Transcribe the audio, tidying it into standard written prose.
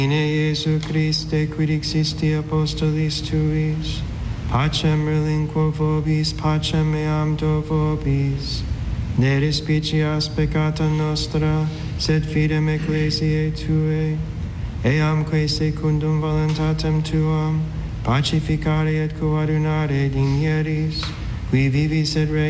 In Iesu Christe, quid existi apostolis tuis, pacem relinquo vobis, pacem meam do vobis. Ne respicias peccata nostra, sed fidem ecclesiae Tuae, eamque secundum voluntatem Tuam, pacificare et coadunare dignieris, qui vivis et